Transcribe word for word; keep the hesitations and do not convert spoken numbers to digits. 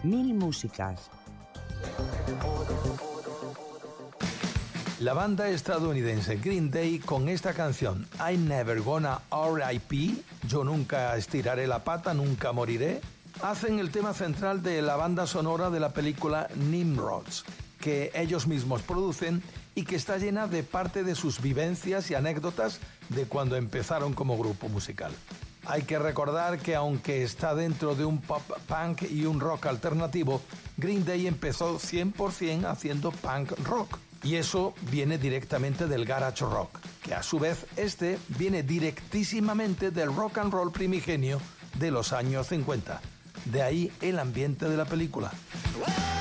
Mil músicas. La banda estadounidense Green Day con esta canción I'm Never Gonna R I P, Yo Nunca Estiraré la Pata, Nunca Moriré, hacen el tema central de la banda sonora de la película Nimrods, que ellos mismos producen y que está llena de parte de sus vivencias y anécdotas de cuando empezaron como grupo musical. Hay que recordar que aunque está dentro de un pop punk y un rock alternativo, Green Day empezó cien por ciento haciendo punk rock. Y eso viene directamente del garage rock, que a su vez este viene directísimamente del rock and roll primigenio de los años cincuenta. De ahí el ambiente de la película.